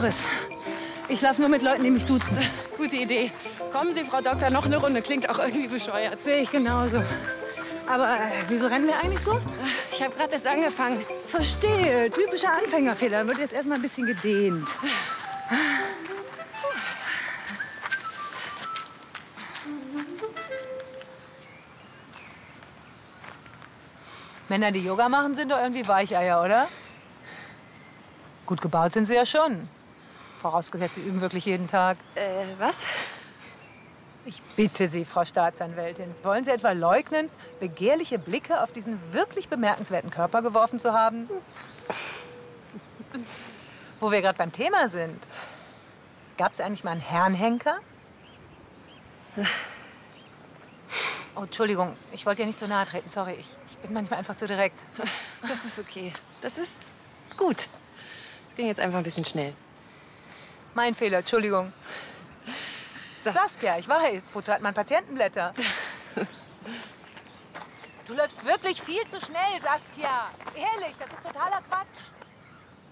Doris. Ich laufe nur mit Leuten, die mich duzen. Gute Idee. Kommen Sie, Frau Doktor, noch eine Runde. Klingt auch irgendwie bescheuert. Sehe ich genauso. Aber wieso rennen wir eigentlich so? Ich habe gerade erst angefangen. Verstehe. Typischer Anfängerfehler. Wird jetzt erstmal ein bisschen gedehnt. Männer, die Yoga machen, sind doch irgendwie Weicheier, oder? Gut gebaut sind sie ja schon. Vorausgesetzt, sie üben wirklich jeden Tag. Was? Ich bitte Sie, Frau Staatsanwältin, wollen Sie etwa leugnen, begehrliche Blicke auf diesen wirklich bemerkenswerten Körper geworfen zu haben? Wo wir gerade beim Thema sind. Gab es eigentlich mal einen Herrenhenker? Oh, Entschuldigung, ich wollte dir nicht so nahe treten, sorry. Ich bin manchmal einfach zu direkt. Das ist okay. Das ist gut. Es ging jetzt einfach ein bisschen schnell. Mein Fehler, Entschuldigung. Saskia, ich weiß. Wozu hat man Patientenblätter? Du läufst wirklich viel zu schnell, Saskia. Ehrlich, das ist totaler Quatsch.